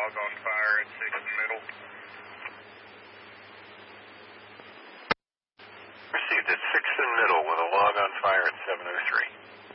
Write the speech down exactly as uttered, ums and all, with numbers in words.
log on fire at sixth and Middle. Received at sixth and Middle with a log on fire at seven oh three.